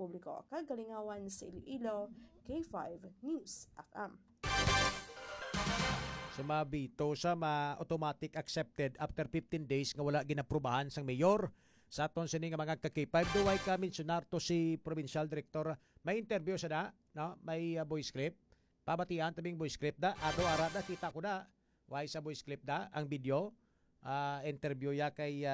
Republiko, kagalingawan sa Iloilo, K5 News FM. Sumabi to sa automatic accepted after 15 days nga wala ginaprubahan sang mayor. Sa aton sini nga mga ka-K5, duway ka mensionar to si Provincial Director. May interview sa da, no? May voice clip. Pabatian tabing voice clip da. Ado-ara da, kita ko da. Why sa voice clip da, ang video. Interview ya kay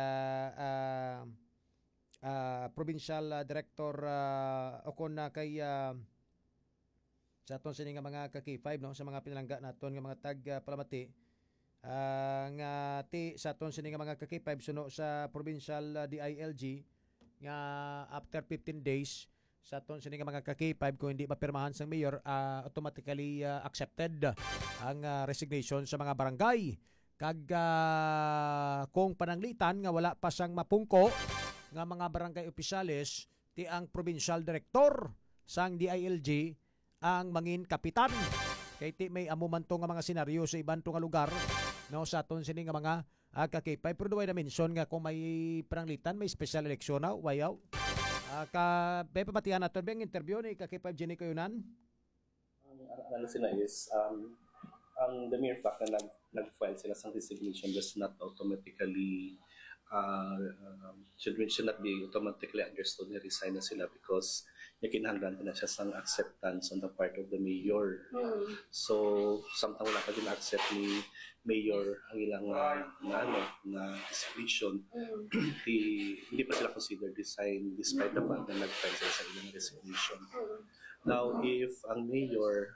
Provincial Director o kon na kay sa aton sini nga mga ka-K5, no, sa mga pinalangga naton nga mga tag palamati nga ti sa aton sini nga mga ka-K5 suno sa provincial DILG nga after 15 days sa aton sini nga mga ka-K5 kung hindi mapirmahan sang mayor, automatically accepted ang resignation sa mga barangay. Kag kung pananglitan nga wala pa sang mapungko nga mga barangay opisyales, ti ang provincial director sang DILG ang mangin kapitan. Kay ti may amuman to nga mga senaryo sa iban to nga lugar, no, sa aton sini nga mga ka-K5. Pero duway na mention nga kung may pananglitan, may special election na, wayaw. May pamatihan natin ba yung interview ni ka-K5 Jenny Kayunan? Ano sila is, ang the mere fact na nag-file sila sa resignation does not automatically should not be automatically understood na resign na sila because kinahanglan na siya sang acceptance on the part of the mayor. So, samtang wala pa din accept ni mayor ang ilang na resignation, hindi pa sila considered resign despite the fact na nag-file sila sa ilang resignation. Now, if ang mayor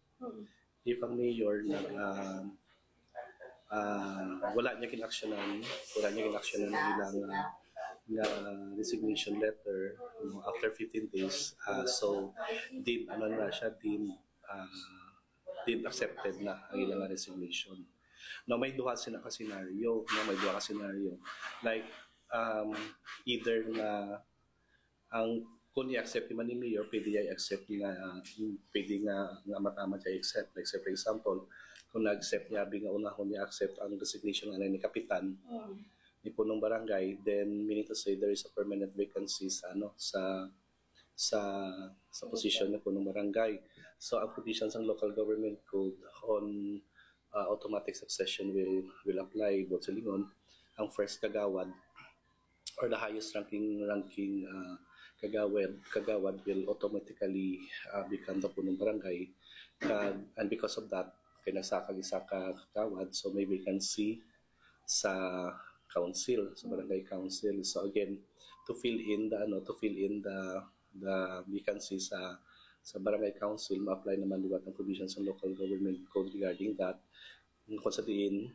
wala niya kinaksyonan ng ilang resignation letter after 15 days, so din accepted na ang ilang resignation. Now may duha ka scenario, like either na ang kung i-accept man ni mayor, pwede i-accept pwede nga matama siya i-accept. Like say for example, kung na-accept niya, nga unahon niya accept ang resignation ni kapitan, ni punong barangay, then meaning to say there is a permanent vacancy sa position ng punong barangay. So ang provisions ng local government code on automatic succession will apply both sa lingon. Ang first kagawad or the highest ranking kagawad will automatically become the punong barangay. And because of that, kinasakag isa ka kagawad, so may vacancy sa council, sa barangay council. So again, to fill in the vacancy sa barangay council, ma-apply naman liwat ng provisions ng local government code regarding that. Kung sa diin,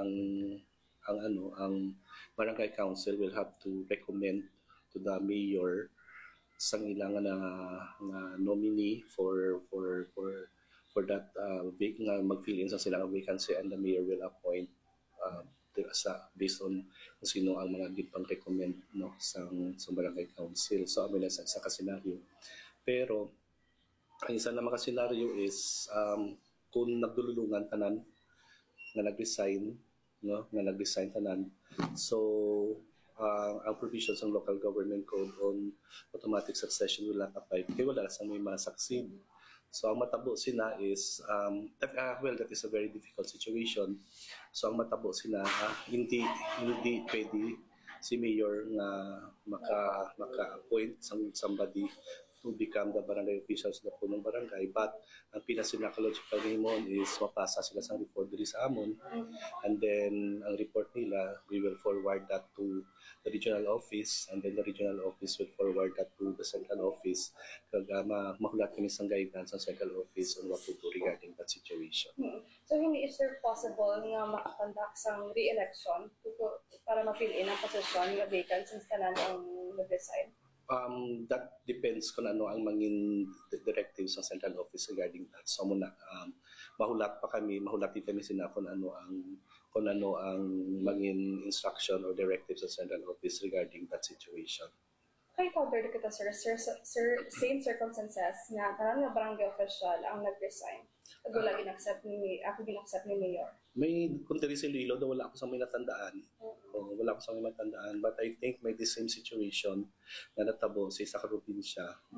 ang barangay council will have to recommend to the mayor sang ilang na nominee for that nga mag-fill in sa silang vacancy, and the mayor will appoint based on kung sino ang mga gipang recommend, no, sa barangay council. So amin na sa kasenaryo. Pero ang isa na mga senaryo is kung nagdululungan tanan nga nag-resign tanan, so ang provisions ng local government code on automatic succession will not apply kaya wala sa may masaksid. So ang matabo sina is that is a very difficult situation. So ang matabo sina hindi pwede si mayor nga maka-appoint somebody to become the barangay officials na punong barangay, but ang pinaka-logical ngayon is mapasa sila sa report diri sa amon, and then ang report nila, we will forward that to the regional office, and then the regional office will forward that to the central office kag mahulat kami sang guidance sa central office on what to do regarding that situation. So hindi is there possible nga makakonduct sang re-election para ma-fill in ang posisyon nga vacant since tanan ang nag-resign? That depends kung ano ang mangin directives ng central office regarding that. So muna mahulat kami sina kung ano ang mangin instruction or directives ng central office regarding that situation. Kay counter kita sir, same circumstances nga karon nga barangay official ang nag-resign. Wala ginaccept ni mayor. May kuntiri sa Iloilo daw wala ako sa may natandaan. But I think may the same situation na natabo sa isa ka probinsya.